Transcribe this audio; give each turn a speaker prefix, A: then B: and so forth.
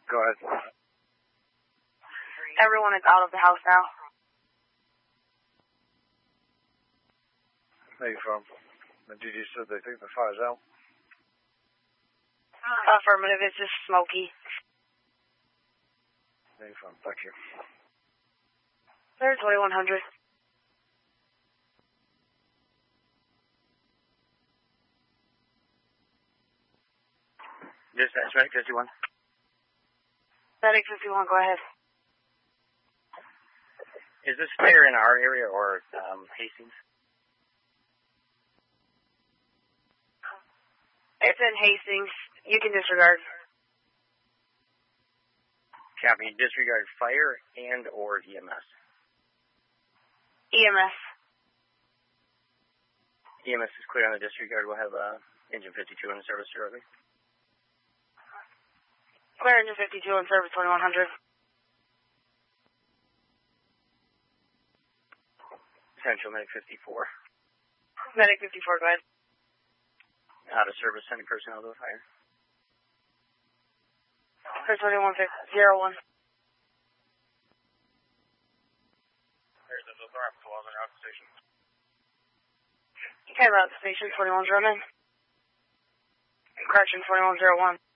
A: Go ahead.
B: Everyone is out of the house now.
A: Where are you from? The DD said they think the fire's out.
B: Affirmative, it's just smoky.
A: Where are you from? Thank you.
B: There's 2100.
C: Dispatch, Medic 51.
B: Medic 51, go ahead.
C: Is this fire in our area or Hastings?
B: It's in Hastings. You can disregard.
C: Copy. Disregard fire and or EMS.
B: EMS.
C: EMS is clear on the disregard. We'll have engine 52 in service shortly.
B: Clear engine 52 in service 2100.
C: Central Medic 54.
B: Medic 54, go ahead.
C: Out of service, sending personnel to the fire.
B: Clear 2101.
C: There's a North Plaza out station.
B: Okay, route station 2109. Correction 2101.